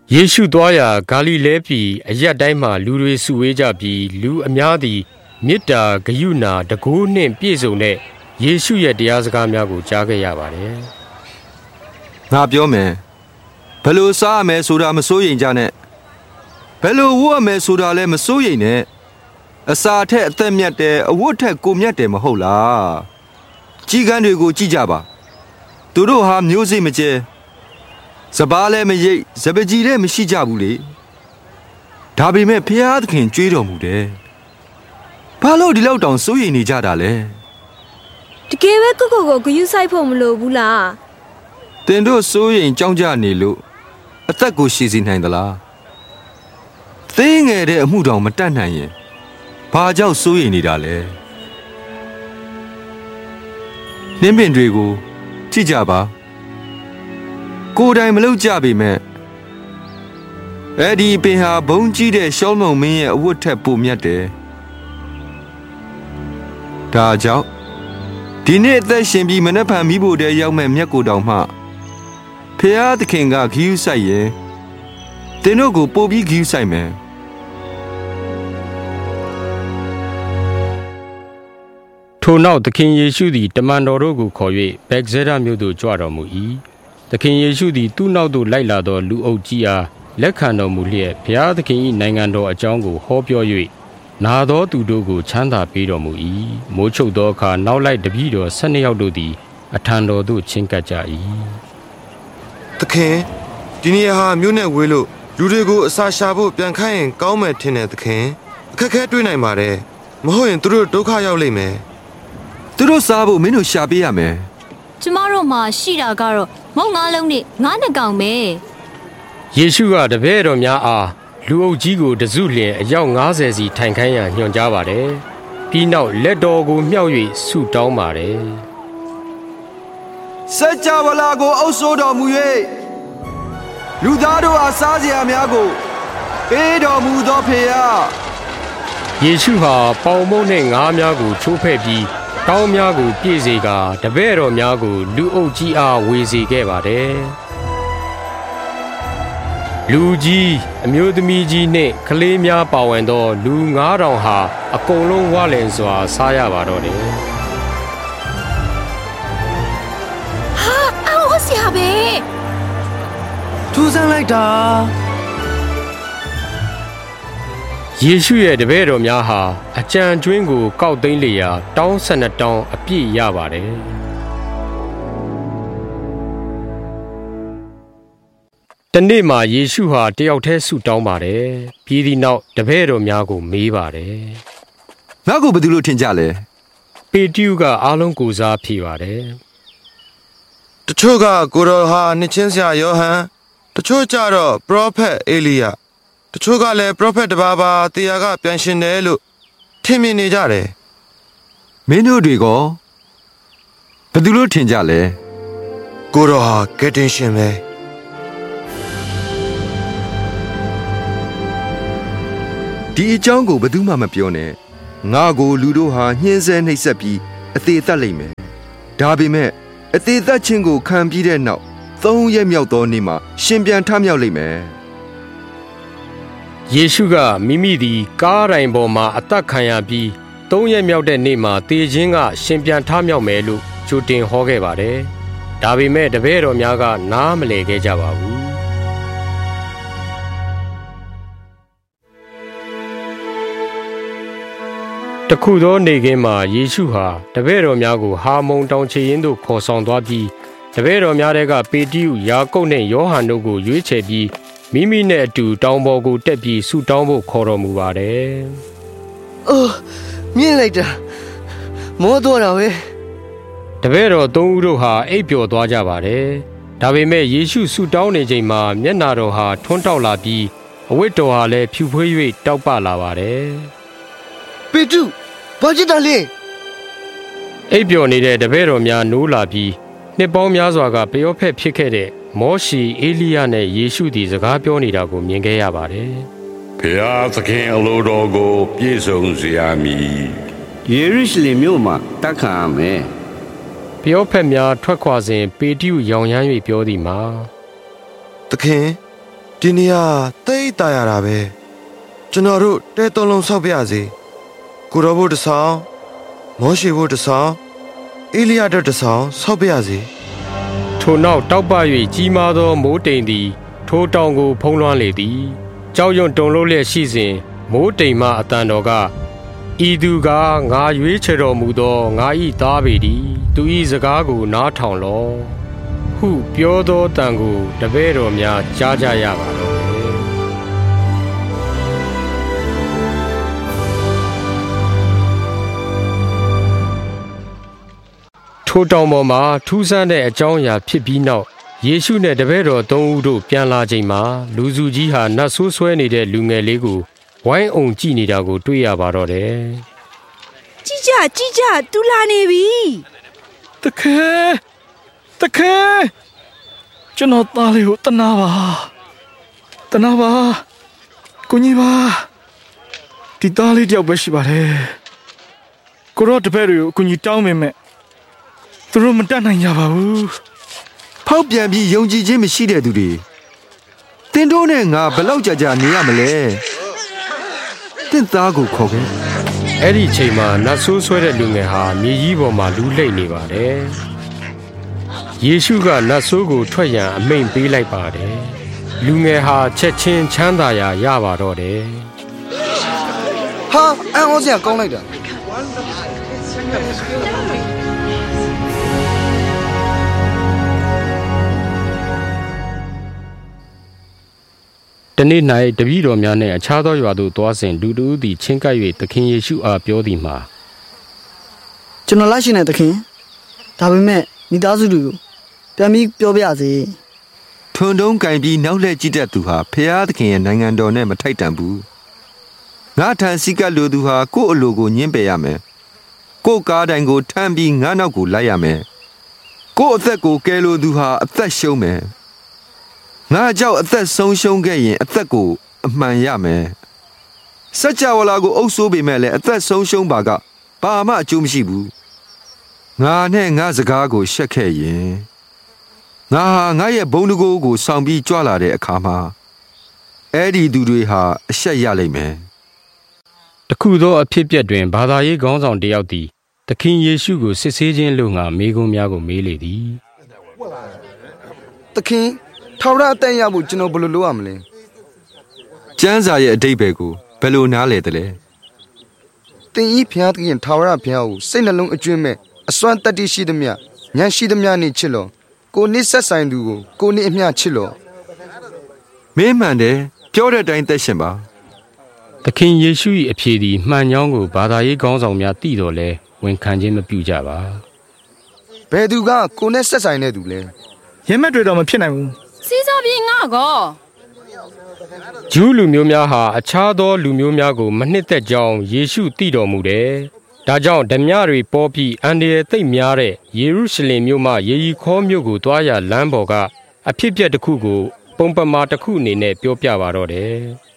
ယေရှုသွားရာဂါလိလဲပြည်အရပ်တိုင်းမှာလူတွေစုဝေးကြပြီးလူအများသည်မေတ္တာဂရုဏာတကိုးနှင့်ပြည့်စုံတဲ့ယေရှုရဲ့တရားစကားများကိုကြားခဲ့ရပါတယ်။ငါပြောမယ်ဘယ်လိုစားရမယ်ဆိုတာမစိုးရိမ်ကြနဲ့ဘယ်လိုဝတ်ရမယ်ဆိုတာလည်းမစိုးရိမ်နဲ့အစာထက်အသက်မြတ်တယ်အဝတ်ထက်ကိုမြတ်တယ်မဟုတ်လားကြီးကန်းတွေကိုကြည့်ကြပါသူတို့ဟာမျိုးစိတ်မကျဲစပားလည်းမရိပ်စပကြီးလည်းမရှိကြဘူးလေဒါပေမဲ့ဖျားသခင်ကြွေးတော်မူတယ်ဘာလို့ဒီလောက်တောင်စိုးရိမ်နေကြတာလဲတကယ်ပဲကိုဂရုစိုက်ဖို့မလိုဘူးလားတင်တို့စိုးရိမ်ကြောက်ကြနေလို့အသက်ကိုရှည်စီနိုင်သလားသိငယ်တဲ့အမှုတောင်မတတ်နိုင်ရင်ဘာကြောင့်စိုးရိမ်နေတာလဲနှင်းပင်တွေကိုကြည့်ကြပါကိုယ်တိုင်မလုပ်ကြပေမဲ့အဲ့ဒီပင်ဟာဘုံကြီးတဲ့ရှောလမုန်မင်းရဲ့အဝတ်ထက်ပိုမြတ်တယ်ဒါကြောင့်ဒီနေ့အသက်ရှင်ပြီးမနှက်ဖန်မိဖို့တည်းရောက်မဲ့မြတ်ကိုတောင်မှဖျားသခင်ကဂရုစိုက်ရင်တင်တို့ကိုပို့ပြီးဂရုစိုက်မယ်ထိုနောက်သခင်ယေရှုသည်တမန်တော်တို့ကိုခေါ်၍ဗက်ဇဲဒမြို့သို့ကြွတော်မူ၏သခင်ယေရှုသည်သူ့နောက်သို့လိုက်လာသောလူအုပ်ကြီးအားလက်ခံတော်မူလျက်ဘုရားသခင်၏နိုင်ငံတော်အကြောင်းကိုဟောပြော၍နာသောသူတို့ကိုချမ်းသာပေးတော်မူ၏မိုးချုပ်သောအခါနောက်လိုက်တပည့်တော်12ယောက်တို့သည်အထံတော်သို့ချဉ်ကပ်ကြ၏သခင်ဒီနေ့ဟာမြို့နဲ့ဝေးလို့လူတွေကိုအစာရှာဖို့ပြန်ခိုင်းရင်ကောင်းမယ်ထင်တယ်သခင်အခက်ခဲတွေ့နိုင်ပါတယ်မဟုတ်ရင်သူတို့ဒုက္ခရောက်လိမ့်မယ်သူတို့စားဖို့မင်းတို့ရှာပေးရမယ်ကျမတို့မှာရှိတာကတော့မုံ9လုံးနဲ့9နှစ်ကောင်ပဲယေရှုကတပည့်တော်များအားလူအုပ်ကြီးကိုတစုလျင်အယောက်90စီထိုင်ခိုင်းရန်ညွှန်ကြားပါတယ်ပြီးနောက်လက်တော်ကိုမြှောက်၍ဆုတောင်းပါတယ်စัจ java လာကိုအုပ်ဆိုးတော်မူ၍လူသားတို့အားစားစရာများကိုပေးတော်မူသောဖေယယေရှုဟာပေါင်မုန့်နှင့်ငါးများကိုချိုးဖဲ့ပြီးကောင်းများကိုပြည့်စေကာတပည့်တော်များကိုလူအုပ်ကြီးအားဝေစေခဲ့ပါတယ်လူကြီးအမျိုးသမီးကြီးနှင့်ကလေးများပါဝင်သောလူ9000ဟာအကုန်လုံးဝလင်စွာစားရပါတော့တယ်ဟာအော်ဆရာပဲထူးဆန်းလိုက်တာယေရှုရဲ့တပည့်တော်များဟာအကြံကျွင်းကိုကောက်သိမ်းလျာတောင်း12တောင်းအပြည့်ရပါတယ်တနေ့မှာယေရှုဟာတယောက်တည်းဆုတောင်းပါတယ်ပြီးသည့်နောက်တပည့်တော်များကိုမေးပါတယ်ငါ့ကိုဘယ်သူလို့ထင်ကြလဲပေတရုကအားလုံးကိုစားဖြေပါတယ်တချို့ကကိုတော်ဟာနှစ်ချင်းဆရာယောဟန်တချို့ကြတော့ပရောဖက်အေလိယတချို့ကလည်းပရောဖက်တစ်ပါးပါတရားကပြန်ရှင်တယ်လို့ထင်မြင်နေကြတယ်မင်းတို့တွေကဘယ်သူလို့ထင်ကြလဲကိုတော်ဟာကယ်တင်ရှင်ပဲဒီအကြောင်းကိုဘယ်သူမှမပြောနဲ့ငါကိုလူတို့ဟာညှင်းဆဲနှိပ်စက်ပြီးအသေးသက်လိမ့်မယ်ဒါပေမဲ့အသေးသက်ခြင်းကိုခံပြီးတဲ့နောက်3ရက်မြောက်သောနေ့မှာရှင်ပြန်ထမြောက်လိမ့်မယ်ယေရှုကမိမိသည်ကားတိုင်ပေါ်မှာအသက်ခံရပြီး3ရက်မြောက်တဲ့နေ့မှာသေခြင်းကရှင်ပြန်ထမြောက်မယ်လို့ကြိုတင်ဟောခဲ့ပါတယ်ဒါပေမဲ့တပည့်တော်များကနားမလည်ခဲ့ကြပါဘူးတခုသောနေ့ကင်းမှာယေရှုဟာတပည့်တော်များကိုဟာမုန်တောင်ခြေရင်းသို့ခေါ်ဆောင်သွားပြီးတပည့်တော်များကပေတရုယာကုပ်နှင့်ယောဟန်တို့ကိုရွေးချယ်ပြီးမိမိနဲ့အတူတောင်ပေါ်ကိုတက်ပြီးဆုတောင်းဖို့ခေါ်တော်မူပါတယ်။အိုးမြင်လိုက်တာမောတော့တာပဲတပည့်တော်3ဦးတို့ဟာအိပ်ပျော်သွားကြပါတယ်ဒါပေမဲ့ယေရှုဆုတောင်းနေချိန်မှာမျက်နာတော်ဟာထွန်းတောက်လာပြီးအဝတ်တော်ဟာလည်းဖြူဖွေး၍တောက်ပလာပါတယ်ပေတရုဘာဖြစ်တာလဲအိပ်ပျော်နေတဲ့တပည့်တော်များနိုးလာပြီးနှစ်ပေါင်းများစွာကပျောဖက်ဖြစ်ခဲ့တဲ့မောရှေအေလိယနဲ့ယေရှုသည်စကားပြောနေတာကိုမြင်ခဲ့ရပါတယ်။ဘုရားသခင်အလိုတော်ကိုပြည့်စုံစေရမည်။ယေရုရှလင်မြို့မှာတက်ခံရမယ်။ပျောဖက်များထွက်ခွာစဉ်ပေတရုရောင်ရမ်း၍ပြောသည်မှာသခင်ဒီနေရာတိတ်တာရတာပဲကျွန်တော်တို့တဲတုံးလုံးဆောက်ပြရစီကိုရောဘုတ်တဆောင်မောရှိဘုတ်တဆောင်အေလိယတ်တဆောင်ဆောက်ပြရစီထိုနောက်တောက်ပ၍ကြီးမားသောမိုးတိမ်သည်ထိုတောင်ကိုဖုံးလွှမ်းလေသည်ကြောက်ရွံ့တုန်လှုပ်လျက်ရှိစဉ်မိုးတိမ်မှအတန်တော်ကဤသူကငါရွေးချယ်တော်မူသောငါ၏သားပေသည်သူ၏စကားကိုနားထောင်လော့ဟုပြောသောတန်ကိုတပည့်တော်များကြားကြရပါတော့ထိုတောင်ပေါ်မှာထူးဆန်းတဲ့အကြောင်းအရာဖြစ်ပြီးနောက်ယေရှုနဲ့တပည့်တော်သုံးဦးတို့ပြန်လာချိန်မှာလူစုကြီးဟာနတ်ဆိုးဆွဲနေတဲ့လူငယ်လေးကိုဝိုင်းအောင်ကြည့်နေတာကိုတွေ့ရပါတော့တယ်။ကြည့်ကြတူလာနေပြီ။တခဲကျွန်တော်သားလေးကိုတနာပါကိုကြီးပါဒီသားလေးတယောက်ပဲရှိပါတယ်။ကိုရောတပည့်တွေကိုကိုကြီးတောင်းမိမဲ့သူတို့မတတ်နိုင်ကြပါဘူးဖောက်ပြန်ပြီးယုံကြည်ခြင်းမရှိတဲ့သူတွေတင်တို့နဲ့ငါဘယ်လောက်ကြာနေရမလဲတင့်သားကိုခေါ်ခဲ့အဲ့ဒီချိန်မှာနတ်ဆိုးဆွဲတဲ့လူငယ်ဟာမြေကြီးပေါ်မှာလူလှိမ့်နေပါတယ်ယေရှုကနတ်ဆိုးကိုထွက်ရန်အမိန့်ပေးလိုက်ပါတယ်လူငယ်ဟာချက်ချင်းချမ်းသာရာရပါတော့တယ်ဟာအံ့ဩစရာကောင်းလိုက်တာတနေ့၌တပည့်တော်များနှင့်အခြားသောရွာသို့သွားစဉ်လူတို့သည်ချင်းကပ်၍သခင်ယေရှုအားပြောသည်မှာကျွန်တော်လိုက်ရှင်တဲ့သခင်ဒါပေမဲ့မိသားစုတွေကိုပြန်ပြီးပြောပြရစေထွန်းတုံးကင်ပြီးနောက်လှည့်ကြည့်တတ်သူဟာဖျားသခင်ရဲ့နိုင်ငံတော်နဲ့မထိုက်တန်ဘူးငါထံစီကပ်လိုသူဟာကိုယ့်အလိုကိုညှင်းပယ်ရမယ်ကိုယ့်ကားတိုင်ကိုထမ်းပြီးငါနောက်ကိုလိုက်ရမယ်ကိုယ့်အသက်ကိုကယ်လိုသူဟာအသက်ရှုံးမယ်ငါကြောက်အသက်ဆုံးရှုံးခဲ့ရင်အသက်ကိုအမှန်ရမယ်စัจ java လာကိုအုပ်ဆိုးပေမဲ့လည်းအသက်ဆုံးရှုံးပါကဘာမှအကျိုးမရှိဘူးငါနဲ့ငါစကားကိုရှက်ခဲ့ရင်ငါရဲ့ဘုံတကိုးကိုဆောင်ပြီးကြွလာတဲ့အခါမှာအဲ့ဒီသူတွေဟာအရှက်ရလိမ့်မယ်တခုသောအဖြစ်အပျက်တွင်ဘာသာရေးခေါင်းဆောင်တယောက်သည်သခင်ယေရှုကိုစစ်ဆေးခြင်းလို့ငါမေးခွန်းများကိုမေးလေသည်သခင်ထာဝရအသက်ရဖို့ကျွန်တော်ဘယ်လိုလုပ်ရမလဲကျမ်းစာရဲ့အဓိပ္ပာယ်ကိုဘယ်လိုနားလည်သလဲသင်ဤဘုရားသခင်ထာဝရဘုရားကိုစိတ်နှလုံးအကျွမ်းမဲ့အစွမ်းတတ္တိရှိသမျှဉာဏ်ရှိသမျှနဲ့ချစ်လောကိုနှစ်ဆက်ဆိုင်သူကိုကိုနှစ်အမျှချစ်လောမင်းမှန်တယ်ပြောတဲ့အတိုင်းသက်ရှင်ပါသခင်ယေရှု၏အဖြေသည်မှန်ကြောင်းကိုဘာသာရေးခေါင်းဆောင်များသိတော်လဲဝန်ခံခြင်းမပြုကြပါဘယ်သူကကိုနဲ့ဆက်ဆိုင်တဲ့သူလဲရမက်တွေတော့မဖြစ်နိုင်ဘူးစီးစားပြေးငါကောဂျူးလူမျိုးများဟာအခြားသောလူမျိုးများကိုမနှစ်သက်ကြောင်းယေရှုသိတော်မူတယ်။ဒါကြောင့်ဓမြတွေပေါ်ပြီးအန်ဒီရဲ့သိပ်များတဲ့ယေရုရှလင်မြို့မှယေရီခေါမြို့ကိုတွားရလမ်းပေါ်ကအဖြစ်ပြက်တစ်ခုကိုပုံပမာတစ်ခုအနေနဲ့ပြောပြပါတော့တယ်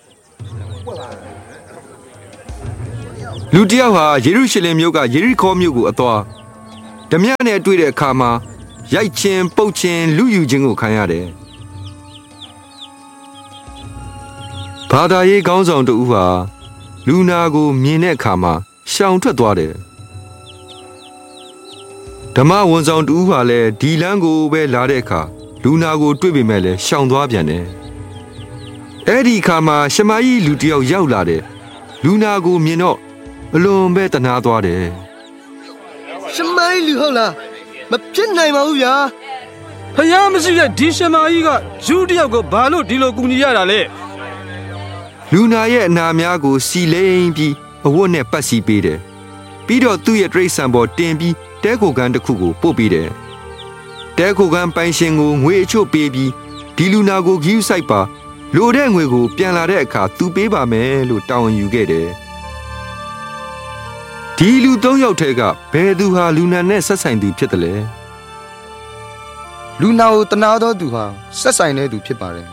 ။လူတယောက်ဟာယေရုရှလင်မြို့ကယေရီခေါမြို့ကိုအသွားဓမြနဲ့တွေ့တဲ့အခါမှာရိုက်ချင်းပုတ်ချင်းလူယူခြင်းကိုခံရတယ်။ဘာသာရေးခေါင်းဆောင်တူဟာလူနာကိုမြင်တဲ့အခါမှာရှောင်ထွက်သွားတယ်။ဓမ္မဝန်ဆောင်တူဟာလည်းဒီလမ်းကိုပဲလာတဲ့အခါလူနာကိုတွေ့ပေမဲ့လည်းရှောင်သွားပြန်တယ်။အဲ့ဒီအခါမှာရှမာကြီးလူတယောက်ရောက်လာတယ်။လူနာကိုမြင်တော့အလွန်ပဲတနာသွားတယ်။ရှမာကြီးလူဟုတ်လားမဖြစ်နိုင်ပါဘူးဗျာဖယားမရှိတဲ့ဒီရှမာကြီးကယူတယောက်ကိုဘာလို့ဒီလိုကူညီရတာလဲလူနာရဲ့အနာများကိုစီလိမ့်ပြီးအဝတ်နဲ့ပတ်စီပေးတယ်ပြီးတော့သူ့ရဲ့တရိတ်ဆန်ပေါ်တင်ပြီးတဲခိုကန်းတစ်ခုကိုပို့ပေးတယ်တဲခိုကန်းပိုင်ရှင်ကိုငွေအချို့ပေးပြီးဒီလူနာကိုဂီးဆိုင်ပါလိုတဲ့ငွေကိုပြန်လာတဲ့အခါသူပေးပါမယ်လို့တောင်းယူခဲ့တယ်ဒီလူ၃ယောက်ထဲကဘယ်သူဟာလူနာနဲ့ဆက်ဆိုင်သူဖြစ်တယ်လဲလူနာကိုတနာတော်သူဟာဆက်ဆိုင်တဲ့သူဖြစ်ပါတယ်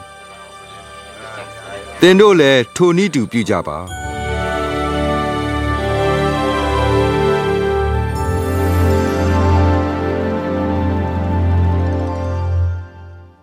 သင်တို့လည်းထိုနည်းတူပြုကြပါ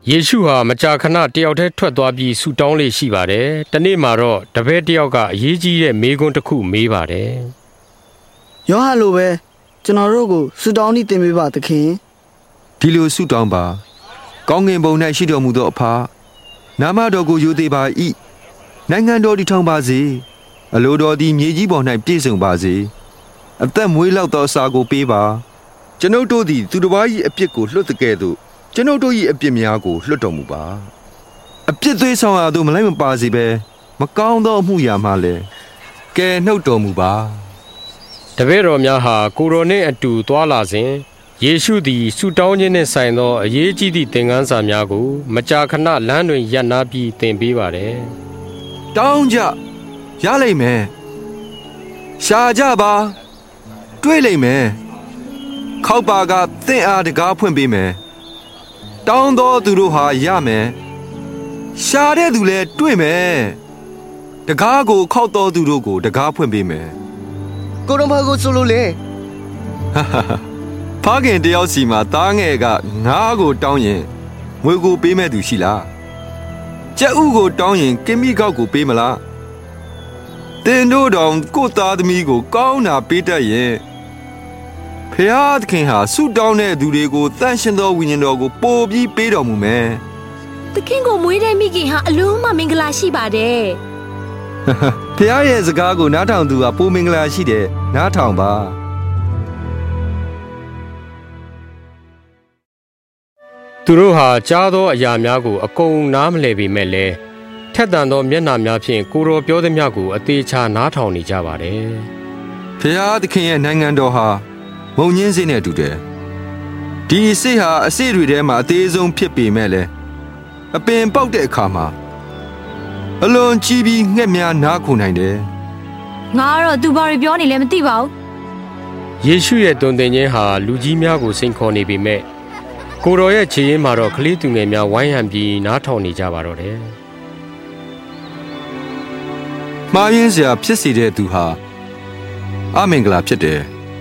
ယေရှုဟာမကြာခဏတယောက်တည်းထွက်သွားပြီးဆူတောင်းလေးရှိပါတယ်။တနေ့မှာတော့တပည့်တယောက်ကအရေးကြီးတဲ့မေးခွန်းတစ်ခုမေးပါတယ်။ယောဟန်လိုပဲကျွန်တော်တို့ကိုဆူတောင်းနေတင်ပေးပါသခင်။ဒီလိုဆူတောင်းပါ။ကောင်းငင်ဘုံ၌ရှိတော်မူသောအဖနာမတော်ကိုယိုသေးပါ၏။နိုင်ငံတော်တည်ထောင်ပါစေ။အလိုတော်သည်မြေကြီးပေါ်၌ပြည့်စုံပါစေ။အသက်မွေးလောက်သောအစာကိုပေးပါ။ကျွန်ုပ်တို့သည်သူတစ်ပါး၏အပြစ်ကိုလွှတ်တဲ့ကဲ့သို့ကျွန်ုပ်တို့၏အပြစ်များကိုလွှတ်တော်မူပါအပြစ်သွေးဆောင်ရာသို့မလိုက်မပါစေဘဲမကောင်းသောအမှုရာမှလည်းကယ်နှုတ်တော်မူပါတပည့်တော်များဟာကိုရိုနဲ့အတူသွားလာစဉ်ယေရှုသည်ဆူတောင်းခြင်းနှင့်ဆိုင်သောအရေးကြီးသည့်သင်ခန်းစာများကိုမကြာခဏလမ်းတွင်ရပ်နားပြီးသင်ပေးပါတယ်တောင်းကြရလိမ့်မယ်ရှာကြပါတွေ့လိမ့်မယ်ခောက်ပါကသင်အားတကားဖွင့်ပေးမယ်တောင်းသောသူတို့ဟာရမယ်ရှာတဲ့သူလည်းတွေ့မယ်တကားကိုခောက်တော်သူတို့ကိုတကားဖွင့်ပေးမယ်ကိုတော်ဘာကိုဆိုလို့လဲဖခင်တယောက်စီမှာသားငယ်ကငါးကိုတောင်းရင်ငွေကိုပေးမဲ့သူရှိလားကြက်ဥကိုတောင်းရင်ကင်မီကောက်ကိုပေးမလားတင်တို့တောင်ကိုသားသမီးကိုကောင်းတာပေးတတ်ရင်ဖခင်ဟာဆုတောင်းတဲ့သူတွေကိုတန်ရှင်သောဝိညာဉ်တော်ကိုပို့ပြီးပေးတော်မူမယ်။သခင်ကိုမွေးတဲ့မိခင်ဟာအလုံးမမင်္ဂလာရှိပါတယ်။ဖခင်ရဲ့စကားကိုနားထောင်သူကပိုမင်္ဂလာရှိတယ်နားထောင်ပါ။သူတို့ဟာကြားသောအရာများကိုအကုန်နားမလည်ပေမဲ့လည်းထက်သန်သောမျက်နှာများဖြင့်ကိုတော်ပြောသည်များကိုအသေးချာနားထောင်နေကြပါတယ်။ဖခင်ရဲ့နိုင်ငံတော်ဟာမုံညင်းစိတ်နဲ့တူတယ်ဒီစိတ်ဟာအစိတ်တွေထဲမှာအသေးဆုံးဖြစ်ပေမဲ့လည်းအပင်ပေါက်တဲ့အခါမှာအလွန်ကြီးပြီးငှက်များနားခုန်နိုင်တယ်ငါကတော့သူဘာတွေပြောနေလဲမသိပါဘူးယေရှုရဲ့တုံသင်ခြင်းဟာလူကြီးများကိုစိန်ခေါ်နေပေမဲ့ကိုတော်ရဲ့ခြေရင်းမှာတော့ကလေးသူငယ်များဝိုင်းဟန်ပြီးနားထောင်နေကြပါတော့တယ်မှားယွင်းစရာဖြစ်စေတဲ့သူဟာအမင်္ဂလာဖြစ်တယ်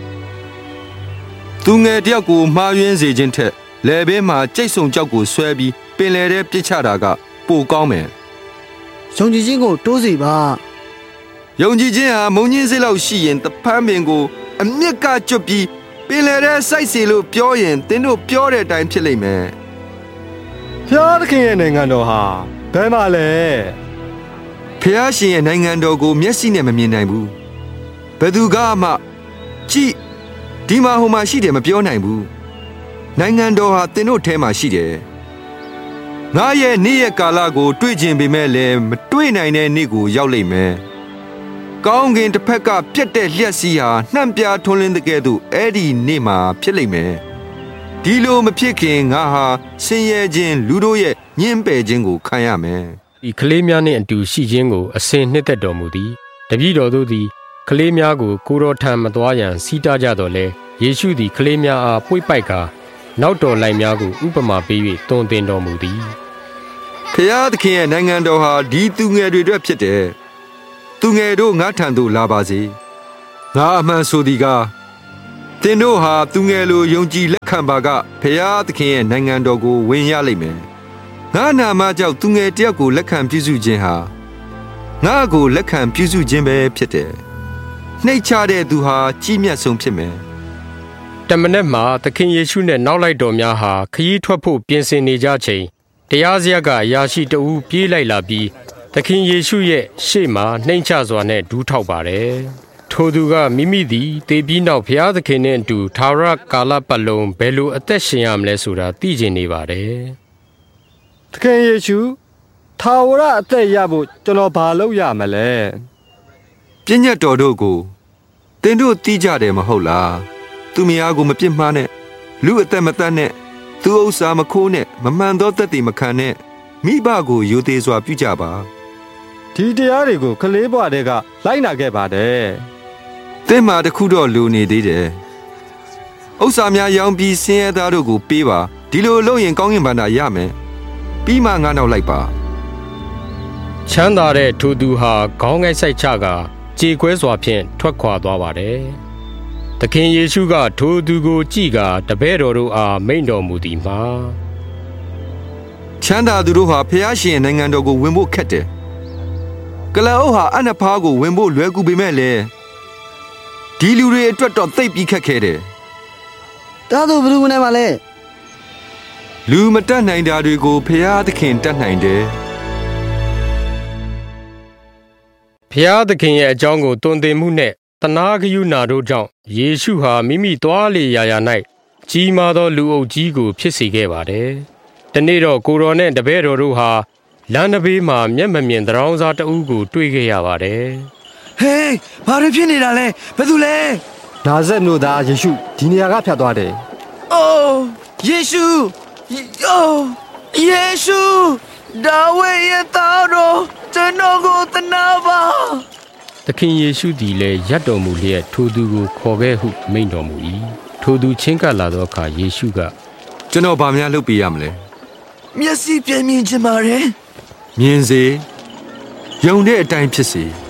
သူငယ်တယောက်ကိုမှားယွင်းစေခြင်းထက်လယ်ဘေးမှာကြိတ်ဆုံကြောက်ကိုဆွဲပြီးပင်လယ်ထဲပစ်ချတာကပိုကောင်းမယ်။ယုံကြည်ခြင်းကိုတိုးစေပါ။ယုံကြည်ခြင်းဟာမုံညင်းစိတ်လောက်ရှိရင်တဖန်းပင်ကိုအမြစ်ကကျွတ်ပြီးပင်လယ်ထဲစိုက်စီလို့ပြောရင်သင်တို့ပြောတဲ့အတိုင်းဖြစ်လိမ့်မယ်။ဖခင်ရဲ့နိုင်ငံတော်ဟာဘယ်မှာလဲ။ဖခင်ရဲ့နိုင်ငံတော်ကိုမျက်စိနဲ့မမြင်နိုင်ဘူး။ဘယ်သူကမှကြည့်ဒီမှာဟိုမှာရှိတယ်မပြောနိုင်ဘူးနိုင်ငံတော်ဟာသင်တို့ထဲမှာရှိတယ်ငါရဲ့နေ့ရက်ကာလကိုတွေ့ကျင်ပေမဲ့လည်းမတွေ့နိုင်တဲ့နေ့ကိုရောက်လိမ့်မယ်ကောင်းကင်တစ်ဖက်ကပြတ်တဲ့လျှက်စီးဟာနှံ့ပြားထွန်းလင်းတဲ့ကဲ့သို့အဲ့ဒီနေ့မှာဖြစ်လိမ့်မယ်ဒီလိုမဖြစ်ခင်ငါဟာဆင်းရဲခြင်းလူတို့ရဲ့ညှင်းပယ်ခြင်းကိုခံရမယ်ဒီကလေးများနှင့်အတူရှိခြင်းကိုအစဉ်နှစ်သက်တော်မူသည်တပည့်တော်တို့သည်ကလေးများကိုကိုတော်ထံမသွားရန်စီးတားကြတော်လဲယေရှုသည်ကလေးများအားပွေ့ပိုက်ကာနောက်တော်လိုက်များကိုဥပမာပေး၍တွင်တင်တော်မူသည်ဖခင်ရဲ့နိုင်ငံတော်ဟာဒီသူငယ်တွေအတွက်ဖြစ်တယ်သူငယ်တို့ငါထံသို့လာပါစေငါအမှန်ဆိုသည်ကသင်တို့ဟာသူငယ်လိုယုံကြည်လက်ခံပါကဖခင်ရဲ့နိုင်ငံတော်ကိုဝင်ရလိမ့်မယ်ငါနာမကြောင့်သူငယ်တယောက်ကိုလက်ခံပြုစုခြင်းဟာငါကိုလက်ခံပြုစုခြင်းပဲဖြစ်တယ်နှိတ်ချတဲ့သူဟာကြီးမြတ်ဆုံးဖြစ်မယ်တမနက်မှာသခင်ယေရှုနဲ့နောက်လိုက်တော်များဟာခရီးထွက်ဖို့ပြင်ဆင်နေကြချိန်တရားစရပ်ကအရာရှိတဦးပြေးလိုက်လာပြီးသခင်ယေရှုရဲ့ရှေ့မှာနှိမ်ချစွာနဲ့ဒူးထောက်ပါတယ်ထိုသူကမိမိသည်တေပြီးနောက်ဘုရားသခင်နဲ့အတူသာရကာလပတ်လုံးဘယ်လိုအသက်ရှင်ရမလဲဆိုတာသိကျင်နေပါတယ်သခင်ယေရှုသာဝရအသက်ရဖို့ကျွန်တော်ဘာလုပ်ရမလဲပညတ်တော်တို့ကိုသင်တို့သိကြတယ်မဟုတ်လားသူမယားကိုမပြစ်မှားနဲ့လူအသက်မတတ်နဲ့သူဥစ္စာမခိုးနဲ့မမှန်သောသက်သေမခံနဲ့မိဘကိုယိုသေးစွာပြုကြပါဒီတရားတွေကိုကလေးဘွားတွေကလိုက်နာခဲ့ပါတယ်သင်မှာတခုတော့လိုနေသေးတယ်ဥစ္စာများရောင်းပြီးဆင်းရဲသားတို့ကိုပေးပါဒီလိုလုပ်ရင်ကောင်းကင်ဘဏ္ဍာရမယ်ပြီးမှငါနောက်လိုက်ပါချမ်းသာတဲ့ထိုသူဟာခေါင်းငိုက်ဆိုင်ချကကြေကွဲစွာဖြင့်ထွက်ခွာသွားပါတယ်သခင်ယေရှုကထိုသူကိုကြည့်ကာတပည့်တော်တို့အားမိန့်တော်မူသည်မှာဒီချမ်းသာသူတို့ဟာဖျားရှင်နိုင်ငံတော်ကိုဝင်ဖို့ခက်တယ်ကလအုပ်ဟာအနဖားကိုဝင်ဖို့လွယ်ကူပေမဲ့လေဒီလူတွေအတွက်တော့သိပ်ပြီးခက်ခဲတယ်ဒါဆိုဘယ်သူနဲ့မှလဲလူမတတ်နိုင်တာတွေကိုဖျားသခင်တတ်နိုင်တယ်ဖျားသခင်ရဲ့အကြောင်းကိုတွင်တင်မှုနဲ့တနာဂယုဏတို့ကြောင့်ယေရှုဟာမိမိသွားလေရာရာ၌ကြီးမားသောလူအုပ်ကြီးကိုဖြစ်စေခဲ့ပါတယ်။တနေ့တော့ကိုတော်နဲ့တပည့်တော်တို့ဟာလမ်းတစ်ဘေးမှာမျက်မမြင်သရောင်းစားတအုပ်ကိုတွေ့ခဲ့ရပါတယ်။ဟေးဘာတွေဖြစ်နေတာလဲဘယ်သူလဲနာဇက်မြို့သားယေရှုဒီနေရာကဖြတ်သွားတယ်။အိုးယေရှုယေရှုဒါဝိရဲ့သားတော်ကျွန်တော်ကိုသနာပါသခင်ယေရှုသည်လည်းရပ်တော်မူလျက်ထိုသူကိုခေါ်ခဲ့ဟုမိန့်တော်မူ၏ထိုသူချင်းကပ်လာသောအခါယေရှုကကျွန်တော်ဘာများလုပ်ပေးရမလဲမျက်စိပြမြင်ချင်ပါတယ်မြင်စေယုံတဲ့အတိုင်းဖြစ်စေ